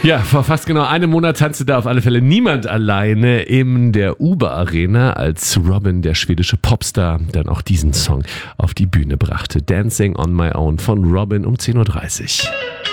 Ja, vor fast genau einem Monat tanzte da auf alle Fälle niemand alleine in der Uber Arena, als Robyn, der schwedische Popstar, dann auch diesen Song auf die Bühne brachte. Dancing on My Own von Robyn um 10.30 Uhr.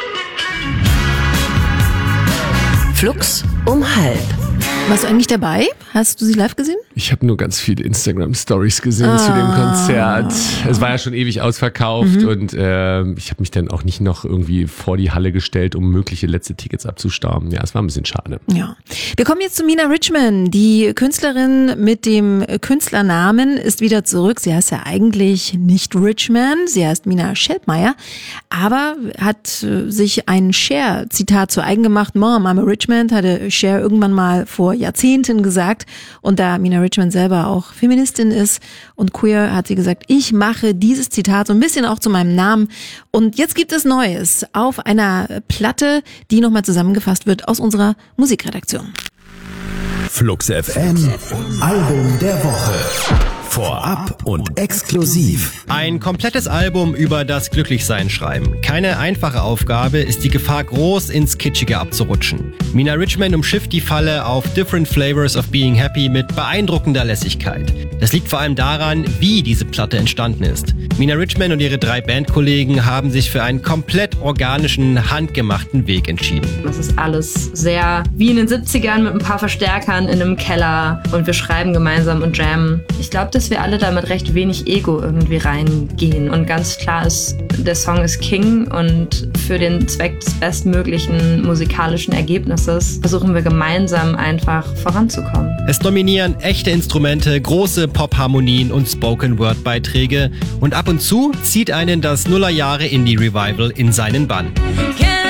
Flux um 12:30. Warst du eigentlich dabei? Hast du sie live gesehen? Ich habe nur ganz viele Instagram-Stories gesehen zu dem Konzert. Es war ja schon ewig ausverkauft und ich habe mich dann auch nicht noch irgendwie vor die Halle gestellt, um mögliche letzte Tickets abzustauben. Ja, es war ein bisschen schade. Ja. Wir kommen jetzt zu Mina Richman. Die Künstlerin mit dem Künstlernamen ist wieder zurück. Sie heißt ja eigentlich nicht Richman, sie heißt Mina Scheldmeier, aber hat sich ein Cher-Zitat zu eigen gemacht. Mom, I'm a Richman, hatte Cher irgendwann mal vor Jahrzehnten gesagt. Und da Mina Richman selber auch Feministin ist und queer, hat sie gesagt, ich mache dieses Zitat so ein bisschen auch zu meinem Namen. Und jetzt gibt es Neues auf einer Platte, die nochmal zusammengefasst wird aus unserer Musikredaktion. Flux FM, Album der Woche. Vorab und exklusiv. Ein komplettes Album über das Glücklichsein schreiben. Keine einfache Aufgabe, ist die Gefahr groß, ins Kitschige abzurutschen. Mina Richman umschifft die Falle auf Different Flavors of Being Happy mit beeindruckender Lässigkeit. Das liegt vor allem daran, wie diese Platte entstanden ist. Mina Richman und ihre 3 Bandkollegen haben sich für einen komplett organischen, handgemachten Weg entschieden. Das ist alles sehr wie in den 70ern mit ein paar Verstärkern in einem Keller und wir schreiben gemeinsam und jammen. Ich glaube, dass wir alle da mit recht wenig Ego irgendwie reingehen. Und ganz klar ist, der Song ist King und für den Zweck des bestmöglichen musikalischen Ergebnisses versuchen wir gemeinsam einfach voranzukommen. Es dominieren echte Instrumente, große Pop-Harmonien und Spoken-Word-Beiträge und ab und zu zieht einen das Nullerjahre-Indie-Revival in seinen Bann.